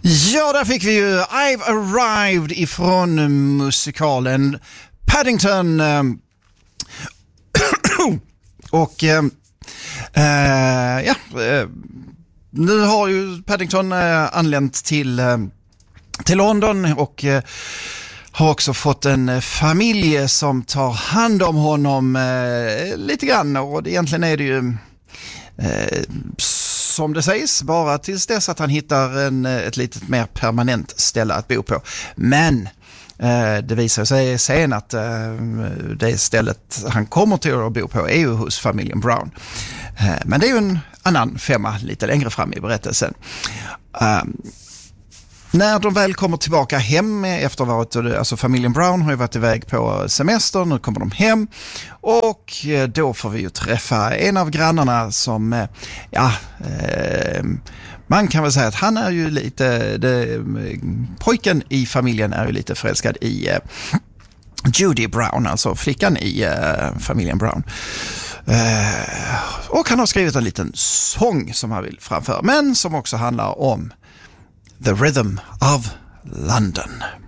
Ja, där fick vi ju I've Arrived ifrån musikalen Paddington. Och nu har ju Paddington anlänt till London och har också fått en familj som tar hand om honom lite grann. Och egentligen är det ju som det sägs, bara tills dess att han hittar ett litet mer permanent ställe att bo på. Men det visar sig sen att det stället han kommer till att bo på är ju hos familjen Brown. Men det är ju en annan femma lite längre fram i berättelsen. När de väl kommer tillbaka hem alltså familjen Brown har ju varit iväg på semester, nu kommer de hem och då får vi ju träffa en av grannarna som, man kan väl säga att han är ju lite, pojken i familjen är ju lite förälskad i Judy Brown, alltså flickan i familjen Brown. Och han har skrivit en liten sång som han vill framföra, men som också handlar om The Rhythm of London.